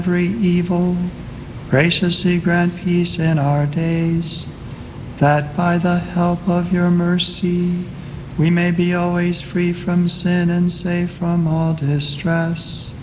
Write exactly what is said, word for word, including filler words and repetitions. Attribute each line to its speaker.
Speaker 1: every evil, graciously grant peace in our days, that by the help of your mercy we may be always free from sin and safe from all distress,